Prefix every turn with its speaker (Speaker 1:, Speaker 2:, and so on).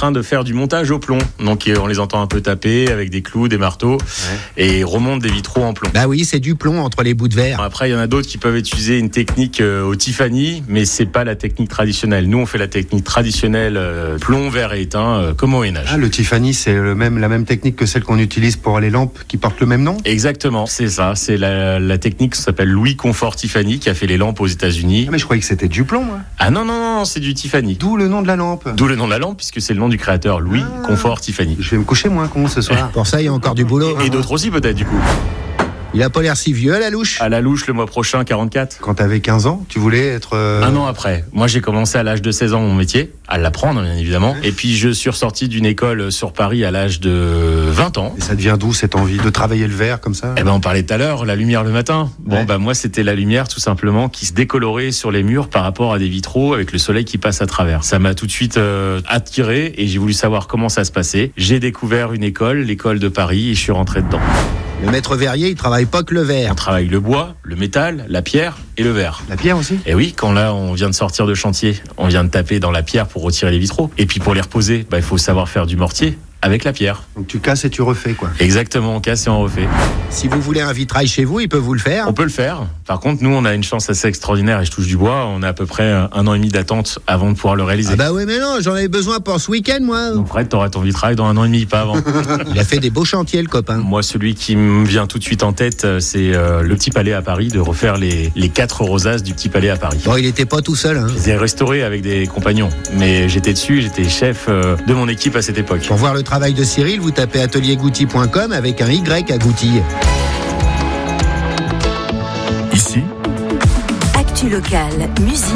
Speaker 1: train de faire du montage au plomb. Donc on les entend un peu taper avec des clous, des marteaux, et ils remontent des vitraux en plomb.
Speaker 2: Bah oui, c'est du plomb entre les bouts de verre.
Speaker 1: Après, il y en a d'autres qui peuvent utiliser une technique au Tiffany, mais c'est pas la technique traditionnelle. Nous, on fait la technique traditionnelle plomb, verre et étain, comme au Moyen-Âge.
Speaker 3: Ah, le Tiffany, c'est la même technique que celle qu'on utilise pour les lampes qui portent le même nom ?
Speaker 1: Exactement, c'est ça. C'est la technique qui s'appelle Louis Comfort Tiffany, qui a fait les lampes aux États-Unis.
Speaker 3: Ah, mais je croyais que c'était du plomb, moi.
Speaker 1: Ah non, c'est du Tiffany.
Speaker 3: D'où le nom de la lampe.
Speaker 1: D'où le nom de la lampe, puisque c'est le nom du créateur, Louis Comfort Tiffany.
Speaker 3: Je vais me coucher moins con ce soir.
Speaker 2: Pour ça, il y a encore du boulot.
Speaker 1: Et d'autres aussi peut-être du coup.
Speaker 2: Il a pas l'air si vieux à la louche.
Speaker 1: À la louche le mois prochain, 44.
Speaker 3: Quand t'avais 15 ans, tu voulais être...
Speaker 1: Un an après. Moi, j'ai commencé à l'âge de 16 ans mon métier, à l'apprendre bien évidemment. Et puis, je suis ressorti d'une école sur Paris à l'âge de 20 ans.
Speaker 3: Et ça devient d'où cette envie de travailler le verre comme ça ?
Speaker 1: Eh ben, on parlait tout à l'heure, la lumière le matin. Bon, moi, c'était la lumière tout simplement qui se décolorait sur les murs par rapport à des vitraux avec le soleil qui passe à travers. Ça m'a tout de suite attiré et j'ai voulu savoir comment ça se passait. J'ai découvert une école, l'école de Paris, et je suis rentré dedans.
Speaker 2: Le maître verrier, il travaille pas que le verre.
Speaker 1: On travaille le bois, le métal, la pierre et le verre.
Speaker 3: La pierre aussi ?
Speaker 1: Et oui, quand là, on vient de sortir de chantier, on vient de taper dans la pierre pour retirer les vitraux. Et puis pour les reposer, il faut savoir faire du mortier avec la pierre.
Speaker 3: Donc tu casses et tu refais quoi ?
Speaker 1: Exactement, on casse et on refait.
Speaker 2: Si vous voulez un vitrail chez vous, il peut vous le faire.
Speaker 1: On peut le faire. Par contre, nous, on a une chance assez extraordinaire et je touche du bois. On a à peu près 1 an et demi d'attente avant de pouvoir le réaliser.
Speaker 2: Ah bah oui, mais non, j'en avais besoin pour ce week-end, moi.
Speaker 1: Donc Fred, t'auras ton vitrail dans 1 an et demi, pas avant.
Speaker 2: Il a fait des beaux chantiers, le copain.
Speaker 1: Moi, celui qui me vient tout de suite en tête, c'est le Petit Palais à Paris, de refaire les 4 rosaces du Petit Palais à Paris.
Speaker 2: Bon, il était pas tout seul, hein.
Speaker 1: Je les ai restaurés avec des compagnons, mais j'étais dessus, j'étais chef de mon équipe à cette époque.
Speaker 2: Pour voir le travail de Cyril, vous tapez ateliergouty.com avec un Y à Gouty.
Speaker 4: Ici,
Speaker 5: Actu locale, musique.